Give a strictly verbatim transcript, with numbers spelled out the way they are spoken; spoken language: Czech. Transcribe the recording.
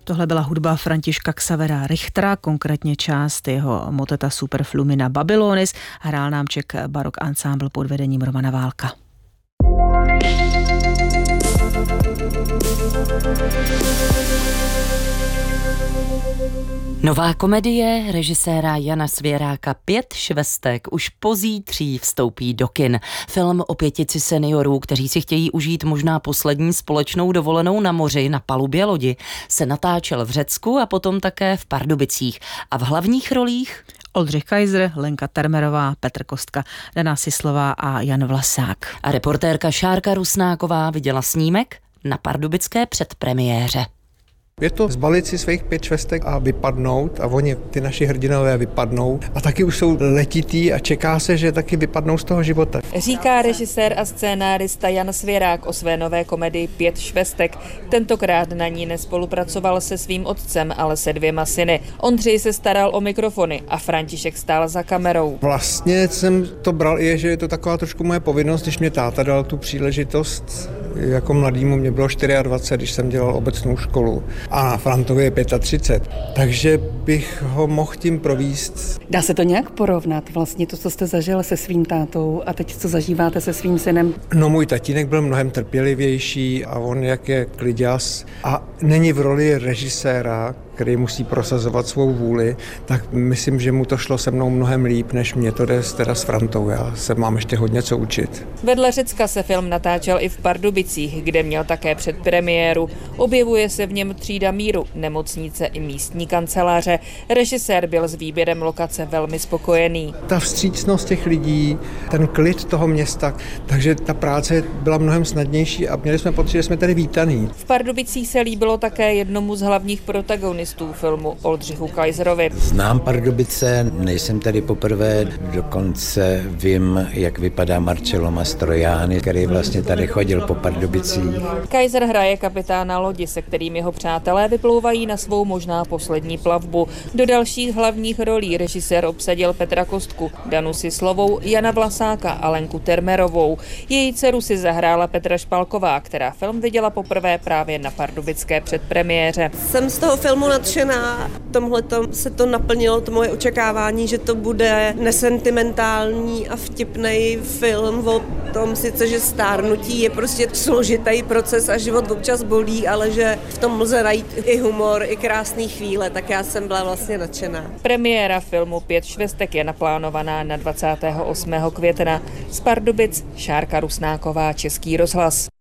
Tohle byla hudba Františka Xavera Richtera, konkrétně část jeho moteta Superflumina Babylonis. Hrál nám Czech Barok Ensemble pod vedením Romana Válka. Nová komedie režiséra Jana Svěráka Pět švestek už pozítří vstoupí do kin. Film o pětici seniorů, kteří si chtějí užít možná poslední společnou dovolenou na moři na palubě lodi, se natáčel v Řecku a potom také v Pardubicích. A v hlavních rolích Oldřich Kaiser, Lenka Termerová, Petr Kostka, Dana Sislová a Jan Vlasák. A reportérka Šárka Rusnáková viděla snímek na pardubické předpremiéře. Je to zbalit si svých pět švestek a vypadnout a oni, ty naši hrdinové, vypadnou a taky už jsou letitý a čeká se, že taky vypadnou z toho života. Říká režisér a scénárista Jan Svěrák o své nové komedii Pět švestek. Tentokrát na ní nespolupracoval se svým otcem, ale se dvěma syny. Ondřej se staral o mikrofony a František stál za kamerou. Vlastně jsem to bral i, že je to taková trošku moje povinnost, když mě táta dal tu příležitost. Jako mladýmu mě bylo dvacet čtyři, když jsem dělal obecnou školu. A na Frantově je třicet pět, takže bych ho mohl tím províst. Dá se to nějak porovnat vlastně to, co jste zažil se svým tátou a teď co zažíváte se svým synem? No můj tatínek byl mnohem trpělivější a on jak je kliďas a není v roli režiséra, který musí prosazovat svou vůli, tak myslím, že mu to šlo se mnou mnohem líp, než mě to jde teda s Frantou. Já se mám ještě hodně co učit. Vedle Řecka se film natáčel i v Pardubicích, kde měl také předpremiéru. Objevuje se v něm třída míru, nemocnice i místní kanceláře. Režisér byl s výběrem lokace velmi spokojený. Ta vstřícnost těch lidí, ten klid toho města, takže ta práce byla mnohem snadnější a měli jsme pocit, že jsme tady vítaný. V Pardubicích se líbilo také jednomu z hlavních protagonistů filmu Oldřichu Kaiserovi. Znám Pardubice, nejsem tady poprvé, dokonce vím, jak vypadá Marcello Mastroianni, který vlastně tady chodil po Pardubicích. Kaiser hraje kapitána lodi, se kterým jeho přátelé vyplouvají na svou možná poslední plavbu. Do dalších hlavních rolí režisér obsadil Petra Kostku, Danu Sislovou, Jana Vlasáka a Lenku Termerovou. Její dceru si zahrála Petra Špalková, která film viděla poprvé právě na pardubické předpremiéře. Jsem z toho filmu nadšená. Tomhletom se to naplnilo, to moje očekávání, že to bude nesentimentální a vtipný film o tom sice, že stárnutí je prostě složitý proces a život občas bolí, ale že v tom lze najít i humor, i krásný chvíle, tak já jsem byla vlastně nadšená. Premiéra filmu Pět švestek je naplánovaná na dvacátého osmého května. Z Pardubic Šárka Rusnáková, Český rozhlas.